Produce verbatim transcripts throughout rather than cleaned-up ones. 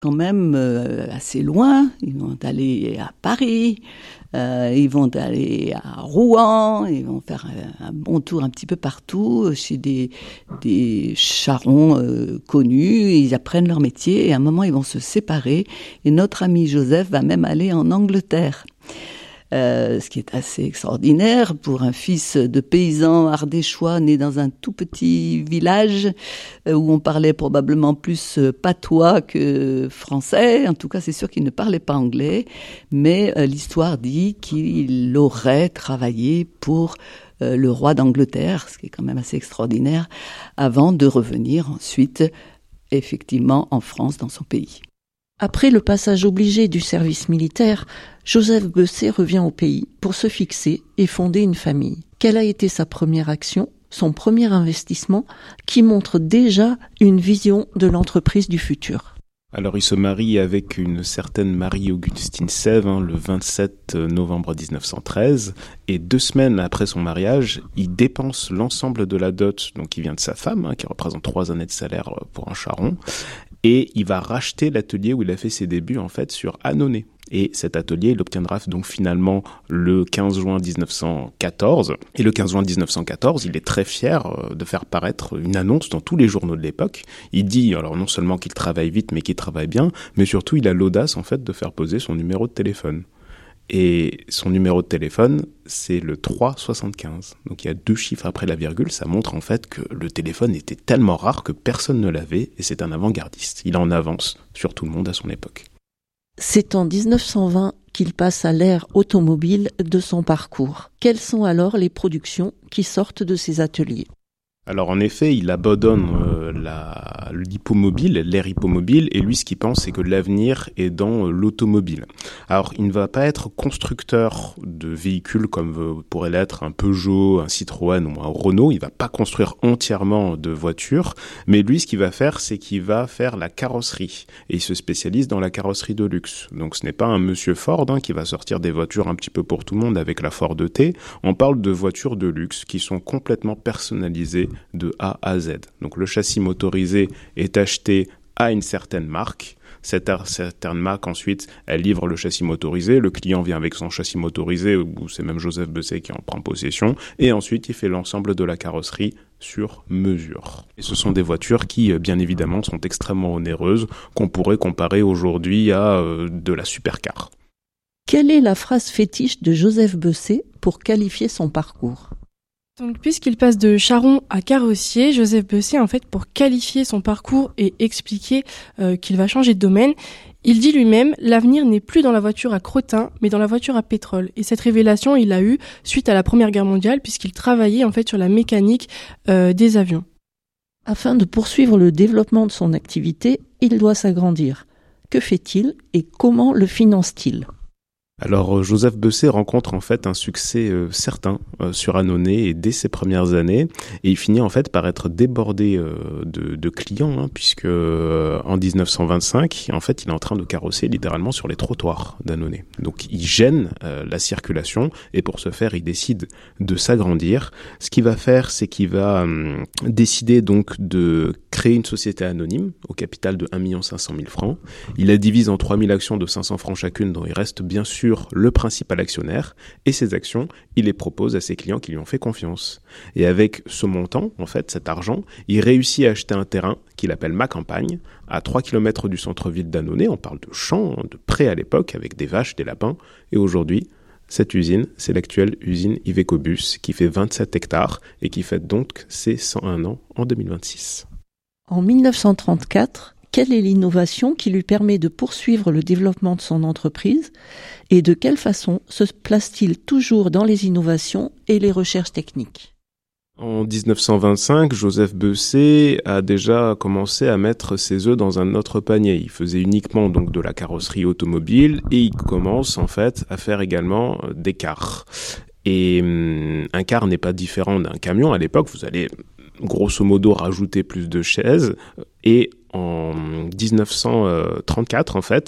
quand même euh, assez loin. Ils vont aller à Paris, euh, ils vont aller à Rouen, ils vont faire un, un bon tour un petit peu partout chez des, des charrons euh, connus. Ils apprennent leur métier et à un moment ils vont se séparer. Et notre ami Joseph va même aller en Angleterre. Euh, ce qui est assez extraordinaire pour un fils de paysan ardéchois né dans un tout petit village euh, où on parlait probablement plus patois que français. En tout cas, c'est sûr qu'il ne parlait pas anglais, mais euh, l'histoire dit qu'il aurait travaillé pour euh, le roi d'Angleterre, ce qui est quand même assez extraordinaire, avant de revenir ensuite effectivement en France, dans son pays. Après le passage obligé du service militaire, Joseph Bessay revient au pays pour se fixer et fonder une famille. Quelle a été sa première action, son premier investissement, qui montre déjà une vision de l'entreprise du futur? Alors il se marie avec une certaine Marie-Augustine Sève hein, le vingt-sept novembre dix-neuf cent treize et deux semaines après son mariage, il dépense l'ensemble de la dot donc qui vient de sa femme, hein, qui représente trois années de salaire pour un charron, et il va racheter l'atelier où il a fait ses débuts en fait sur Annonay. Et cet atelier, il l'obtiendra donc finalement le quinze juin dix-neuf cent quatorze. Et le quinze juin dix-neuf cent quatorze, il est très fier de faire paraître une annonce dans tous les journaux de l'époque. Il dit, alors non seulement qu'il travaille vite, mais qu'il travaille bien, mais surtout il a l'audace en fait de faire poser son numéro de téléphone. Et son numéro de téléphone, c'est le trois soixante-quinze. Donc il y a deux chiffres après la virgule, ça montre en fait que le téléphone était tellement rare que personne ne l'avait, et c'est un avant-gardiste. Il est en avance sur tout le monde à son époque. C'est en dix-neuf cent vingt qu'il passe à l'ère automobile de son parcours. Quelles sont alors les productions qui sortent de ses ateliers ? Alors en effet, il abandonne euh, la, l'hippomobile, l'ère hippomobile, et lui ce qu'il pense c'est que l'avenir est dans euh, l'automobile. Alors il ne va pas être constructeur de véhicules comme euh, pourrait l'être un Peugeot, un Citroën ou un Renault, il va pas construire entièrement de voitures, mais lui ce qu'il va faire c'est qu'il va faire la carrosserie, et il se spécialise dans la carrosserie de luxe. Donc ce n'est pas un monsieur Ford hein, qui va sortir des voitures un petit peu pour tout le monde avec la Ford T, on parle de voitures de luxe qui sont complètement personnalisées de A à Z. Donc le châssis motorisé est acheté à une certaine marque. Cette certaine marque, ensuite, elle livre le châssis motorisé. Le client vient avec son châssis motorisé, ou c'est même Joseph Bessay qui en prend possession. Et ensuite, il fait l'ensemble de la carrosserie sur mesure. Et ce sont des voitures qui, bien évidemment, sont extrêmement onéreuses, qu'on pourrait comparer aujourd'hui à euh, de la supercar. Quelle est la phrase fétiche de Joseph Bessay pour qualifier son parcours ? Donc, puisqu'il passe de charron à carrossier, Joseph Bessay, en fait, pour qualifier son parcours et expliquer euh, qu'il va changer de domaine, il dit lui-même « L'avenir n'est plus dans la voiture à crottin, mais dans la voiture à pétrole ». Et cette révélation, il l'a eue suite à la Première Guerre mondiale, puisqu'il travaillait en fait sur la mécanique euh, des avions. Afin de poursuivre le développement de son activité, il doit s'agrandir. Que fait-il et comment le finance-t-il ? Alors Joseph Bessay rencontre en fait un succès euh, certain euh, sur Annonay et dès ses premières années, et il finit en fait par être débordé euh, de, de clients hein, puisque euh, en dix-neuf cent vingt-cinq en fait il est en train de carrosser littéralement sur les trottoirs d'Annonay. Donc il gêne euh, la circulation et pour ce faire il décide de s'agrandir. Ce qu'il va faire c'est qu'il va euh, décider donc de créer une société anonyme au capital de un million cinq cent mille francs. Il la divise en trois mille actions de cinq cents francs chacune dont il reste bien sûr le principal actionnaire, et ces actions, il les propose à ses clients qui lui ont fait confiance. Et avec ce montant, en fait, cet argent, il réussit à acheter un terrain qu'il appelle Ma Campagne, à trois kilomètres du centre-ville d'Annonay. On parle de champs, de prés à l'époque, avec des vaches, des lapins, et aujourd'hui, cette usine, c'est l'actuelle usine Iveco-Bus, qui fait vingt-sept hectares, et qui fête donc ses cent un ans en deux mille vingt-six. En dix-neuf cent trente-quatre, quelle est l'innovation qui lui permet de poursuivre le développement de son entreprise et de quelle façon se place-t-il toujours dans les innovations et les recherches techniques ? En dix-neuf cent vingt-cinq, Joseph Bessay a déjà commencé à mettre ses œufs dans un autre panier. Il faisait uniquement donc de la carrosserie automobile et il commence en fait à faire également des cars. Et hum, un car n'est pas différent d'un camion. À l'époque, vous allez grosso modo rajouter plus de chaises et en dix-neuf cent trente-quatre, en fait,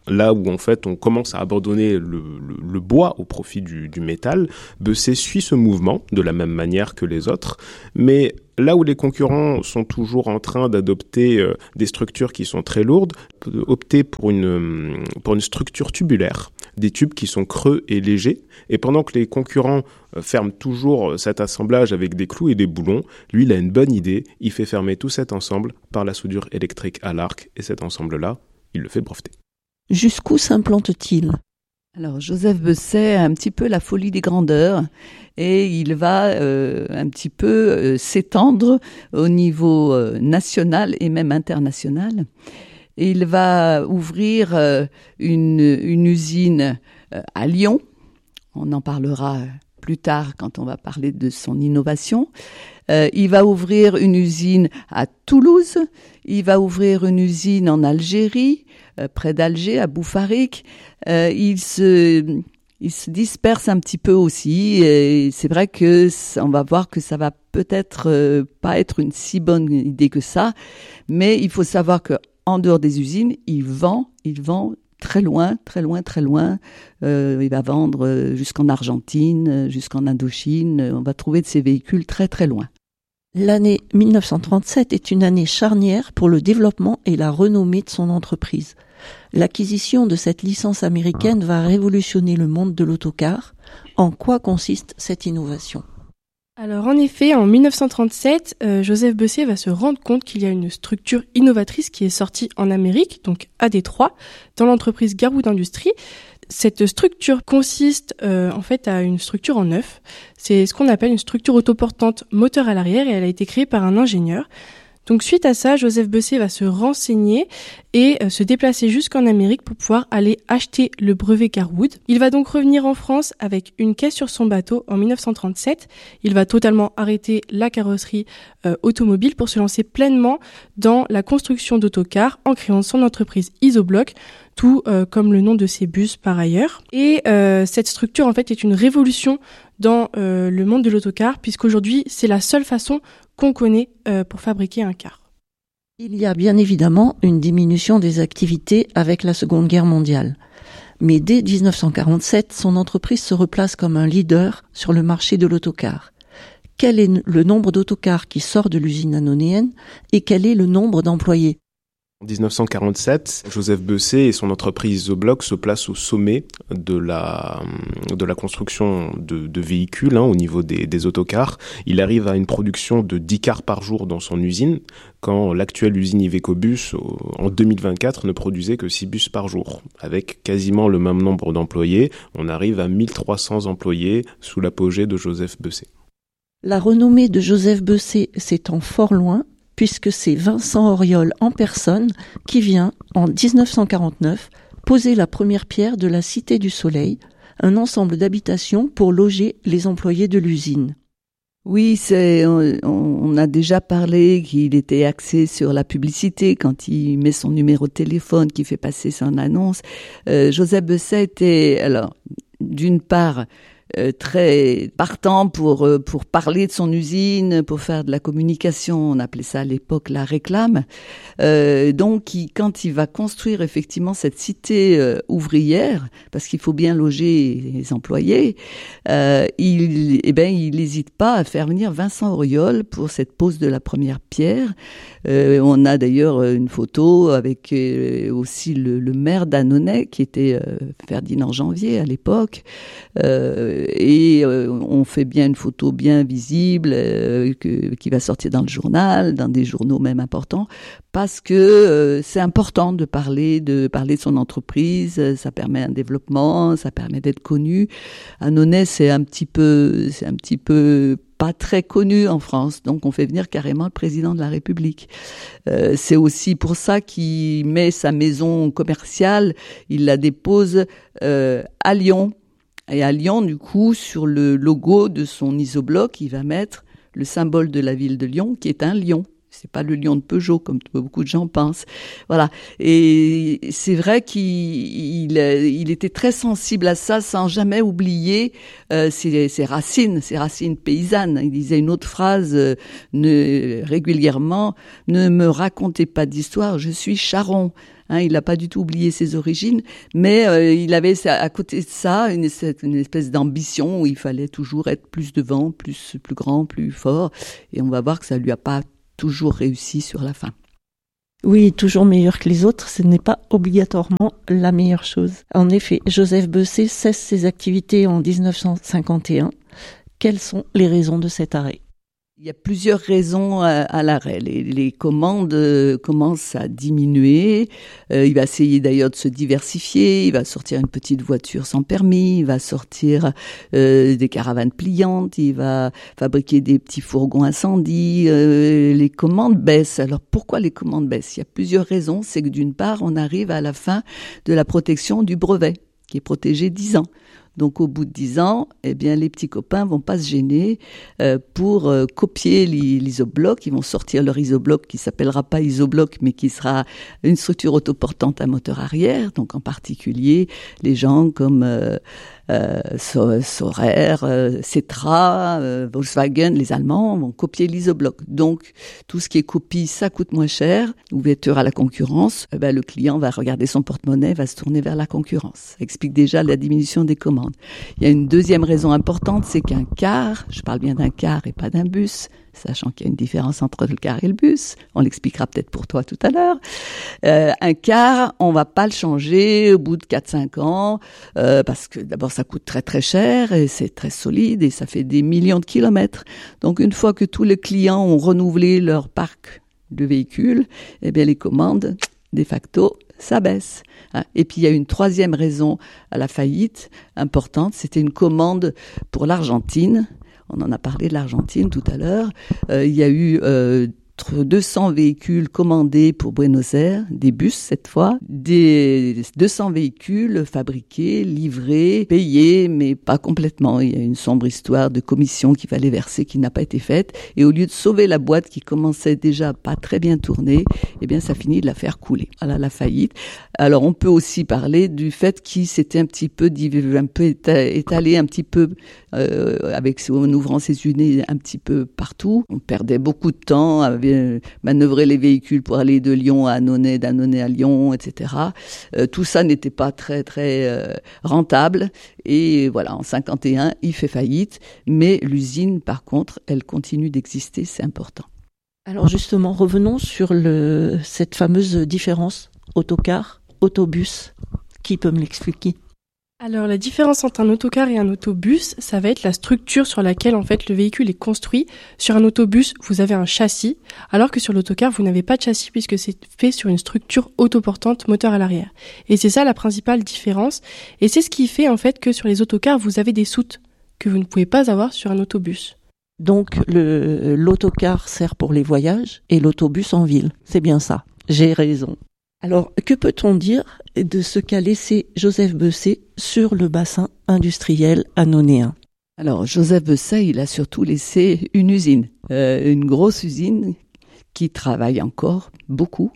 là où en fait on commence à abandonner le, le, le bois au profit du, du métal, Bessay suit ce mouvement de la même manière que les autres, mais là où les concurrents sont toujours en train d'adopter euh, des structures qui sont très lourdes, opter pour une, pour une structure tubulaire, des tubes qui sont creux et légers, et pendant que les concurrents euh, ferment toujours cet assemblage avec des clous et des boulons, lui il a une bonne idée, il fait fermer tout cet ensemble par la soudure électrique à l'arc, et cet ensemble-là, il le fait breveter. Jusqu'où s'implante-t-il ? Alors, Joseph Bessay a un petit peu la folie des grandeurs et il va euh, un petit peu euh, s'étendre au niveau euh, national et même international. Et il va ouvrir euh, une, une usine euh, à Lyon. On en parlera plus tard quand on va parler de son innovation. Euh, il va ouvrir une usine à Toulouse. Il va ouvrir une usine en Algérie, euh, près d'Alger, à Boufarik. Euh, il se, il se disperse un petit peu aussi. Et c'est vrai que ça, on va voir que ça va peut-être euh, pas être une si bonne idée que ça. Mais il faut savoir que en dehors des usines, il vend, il vend très loin, très loin, très loin. Euh, il va vendre jusqu'en Argentine, jusqu'en Indochine. On va trouver de ces véhicules très, très loin. L'année mille neuf cent trente-sept est une année charnière pour le développement et la renommée de son entreprise. L'acquisition de cette licence américaine va révolutionner le monde de l'autocar. En quoi consiste cette innovation ? Alors en effet, en mille neuf cent trente-sept, euh, Joseph Bessay va se rendre compte qu'il y a une structure innovatrice qui est sortie en Amérique, donc à Détroit, dans l'entreprise Garwood Industries. Cette structure consiste euh, en fait à une structure en neuf. C'est ce qu'on appelle une structure autoportante moteur à l'arrière et elle a été créée par un ingénieur. Donc suite à ça, Joseph Bessay va se renseigner et euh, se déplacer jusqu'en Amérique pour pouvoir aller acheter le brevet Garwood. Il va donc revenir en France avec une caisse sur son bateau en mille neuf cent trente-sept. Il va totalement arrêter la carrosserie euh, automobile pour se lancer pleinement dans la construction d'autocars en créant son entreprise Isobloc, tout euh, comme le nom de ses bus par ailleurs. Et euh, cette structure en fait est une révolution dans euh, le monde de l'autocar puisqu'aujourd'hui c'est la seule façon qu'on connaît euh, pour fabriquer un car. Il y a bien évidemment une diminution des activités avec la Seconde Guerre mondiale. Mais dès dix-neuf cent quarante-sept, son entreprise se replace comme un leader sur le marché de l'autocar. Quel est le nombre d'autocars qui sort de l'usine hannonéenne et quel est le nombre d'employés ? En dix-neuf cent quarante-sept, Joseph Bessay et son entreprise Isobloc se placent au sommet de la, de la construction de, de véhicules hein, au niveau des, des autocars. Il arrive à une production de dix cars par jour dans son usine, quand l'actuelle usine Iveco Bus, en deux mille vingt-quatre, ne produisait que six bus par jour. Avec quasiment le même nombre d'employés, on arrive à mille trois cents employés sous l'apogée de Joseph Bessay. La renommée de Joseph Bessay s'étend fort loin, puisque c'est Vincent Auriol en personne qui vient, en dix-neuf cent quarante-neuf, poser la première pierre de la Cité du Soleil, un ensemble d'habitations pour loger les employés de l'usine. Oui, c'est, on, on a déjà parlé qu'il était axé sur la publicité quand il met son numéro de téléphone, qu'il fait passer son annonce. Euh, Joseph Bessay était, alors, d'une part, Euh, très partant pour euh, pour parler de son usine, pour faire de la communication. On appelait ça à l'époque la réclame. Euh, donc, il, quand il va construire effectivement cette cité euh, ouvrière, parce qu'il faut bien loger les employés, euh, il eh ben il n'hésite pas à faire venir Vincent Auriol pour cette pose de la première pierre. Euh, on a d'ailleurs une photo avec euh, aussi le, le maire d'Annonay qui était euh, Ferdinand Janvier à l'époque. Euh, et euh, on fait bien une photo bien visible euh, que, qui va sortir dans le journal, dans des journaux même importants, parce que euh, c'est important de parler de parler de son entreprise. Ça permet un développement, ça permet d'être connu. Annonay, c'est un petit peu, c'est un petit peu pas très connu en France, donc on fait venir carrément le président de la République. Euh, c'est aussi pour ça qu'il met sa maison commerciale, il la dépose euh, à Lyon. Et à Lyon, du coup, sur le logo de son Isobloc, il va mettre le symbole de la ville de Lyon, qui est un lion. C'est pas le lion de Peugeot, comme beaucoup de gens pensent. Voilà. Et c'est vrai qu'il il, il était très sensible à ça, sans jamais oublier euh, ses, ses racines, ses racines paysannes. Il disait une autre phrase euh, ne, régulièrement, « Ne me racontez pas d'histoire, je suis charron ». Hein, il n'a pas du tout oublié ses origines, mais euh, il avait à côté de ça une, une espèce d'ambition où il fallait toujours être plus devant, plus, plus grand, plus fort. Et on va voir que ça lui a pas toujours réussi sur la fin. Oui, toujours meilleur que les autres, ce n'est pas obligatoirement la meilleure chose. En effet, Joseph Bessay cesse ses activités en dix-neuf cent cinquante et un. Quelles sont les raisons de cet arrêt ? Il y a plusieurs raisons à, à l'arrêt. Les, les commandes euh, commencent à diminuer. Euh, il va essayer d'ailleurs de se diversifier. Il va sortir une petite voiture sans permis. Il va sortir euh, des caravanes pliantes. Il va fabriquer des petits fourgons incendies. Euh, les commandes baissent. Alors pourquoi les commandes baissent ? Il y a plusieurs raisons. C'est que d'une part, on arrive à la fin de la protection du brevet, qui est protégé dix ans. Donc au bout de dix ans, eh bien les petits copains vont pas se gêner euh, pour euh, copier l'isobloc. Ils vont sortir leur isobloc qui s'appellera pas isobloc, mais qui sera une structure autoportante à moteur arrière. Donc en particulier les gens comme euh, euh, Saurer, euh, Cetra, euh, Volkswagen, les Allemands vont copier l'isobloc. Donc tout ce qui est copie, ça coûte moins cher. Ouverture à la concurrence, eh ben, le client va regarder son porte-monnaie, va se tourner vers la concurrence. Ça explique déjà la diminution des commandes. Il y a une deuxième raison importante, c'est qu'un car, je parle bien d'un car et pas d'un bus, sachant qu'il y a une différence entre le car et le bus, on l'expliquera peut-être pour toi tout à l'heure. Euh, un car, on va pas le changer au bout de quatre cinq ans, euh, parce que d'abord ça coûte très très cher et c'est très solide et ça fait des millions de kilomètres. Donc une fois que tous les clients ont renouvelé leur parc de véhicules, eh bien les commandes, de facto, ça baisse. Et puis il y a une troisième raison à la faillite importante, c'était une commande pour l'Argentine. On en a parlé de l'Argentine tout à l'heure. Euh, il y a eu euh, deux cents véhicules commandés pour Buenos Aires, des bus cette fois, des deux cents véhicules fabriqués, livrés, payés, mais pas complètement. Il y a une sombre histoire de commission qu'il fallait verser qui n'a pas été faite. Et au lieu de sauver la boîte qui commençait déjà pas très bien tourner, eh bien ça finit de la faire couler. Voilà la faillite. Alors on peut aussi parler du fait qu'il s'était un petit peu, un peu étalé un petit peu euh, avec en ouvrant ses unités un petit peu partout. On perdait beaucoup de temps avec manœuvrer les véhicules pour aller de Lyon à Annonay, d'Annonay à Lyon, et cetera. Euh, tout ça n'était pas très très euh, rentable et voilà, en cinquante et un, il fait faillite, mais l'usine par contre, elle continue d'exister, c'est important. Alors justement, revenons sur le cette fameuse différence autocar, autobus. Qui peut me l'expliquer ? Alors la différence entre un autocar et un autobus, ça va être la structure sur laquelle en fait le véhicule est construit. Sur un autobus, vous avez un châssis, alors que sur l'autocar, vous n'avez pas de châssis puisque c'est fait sur une structure autoportante moteur à l'arrière. Et c'est ça la principale différence. Et c'est ce qui fait en fait que sur les autocars, vous avez des soutes que vous ne pouvez pas avoir sur un autobus. Donc le, l'autocar sert pour les voyages et l'autobus en ville. C'est bien ça. J'ai raison. Alors, que peut-on dire de ce qu'a laissé Joseph Bessay sur le bassin industriel annonéen ? Alors, Joseph Bessay, il a surtout laissé une usine, euh, une grosse usine qui travaille encore beaucoup.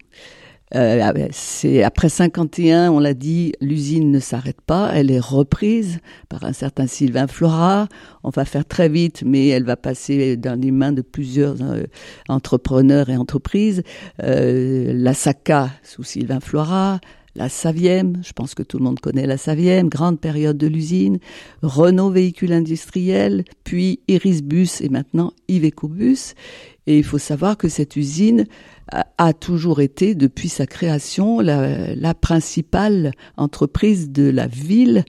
Euh, c'est après cinquante et un, on l'a dit, l'usine ne s'arrête pas, elle est reprise par un certain Sylvain Florat. On va faire très vite, mais elle va passer dans les mains de plusieurs euh, entrepreneurs et entreprises. Euh, la Saka sous Sylvain Florat, la Saviem, je pense que tout le monde connaît la Saviem, grande période de l'usine, Renault Véhicules Industriels, puis Irisbus et maintenant Iveco Bus. Et il faut savoir que cette usine a, a toujours été, depuis sa création, la, la principale entreprise de la ville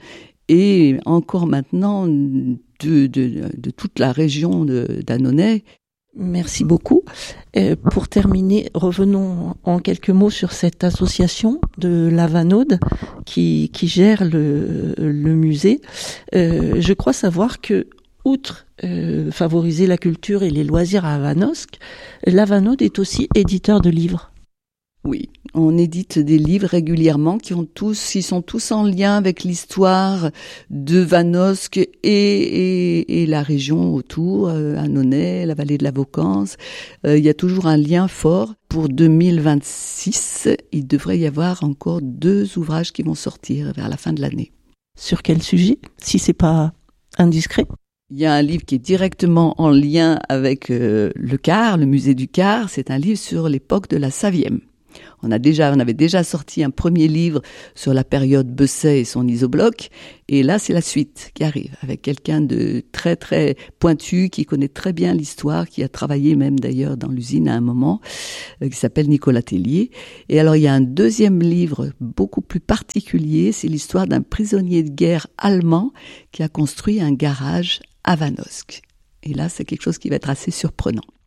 et encore maintenant de, de, de toute la région de, d'Annonay. Merci beaucoup. Euh, pour terminer, revenons en quelques mots sur cette association de la Vanaude qui, qui gère le, le musée. Euh, je crois savoir que, outre euh, favoriser la culture et les loisirs à Vanosque, la Vanaude est aussi éditeur de livres. Oui, on édite des livres régulièrement qui ont tous, ils sont tous en lien avec l'histoire de Vanosque et, et, et la région autour, euh, Annonay, la vallée de la Vaucance. Euh, il y a toujours un lien fort. Pour deux mille vingt-six, il devrait y avoir encore deux ouvrages qui vont sortir vers la fin de l'année. Sur quel sujet, si c'est pas indiscret ? Il y a un livre qui est directement en lien avec euh, le Car, le musée du Car. C'est un livre sur l'époque de la Saviem. On a déjà, on avait déjà sorti un premier livre sur la période Besset et son isobloc, et là c'est la suite qui arrive avec quelqu'un de très très pointu qui connaît très bien l'histoire, qui a travaillé même d'ailleurs dans l'usine à un moment, euh, qui s'appelle Nicolas Tellier. Et alors il y a un deuxième livre beaucoup plus particulier, c'est l'histoire d'un prisonnier de guerre allemand qui a construit un garage à Vanosque. Et là c'est quelque chose qui va être assez surprenant.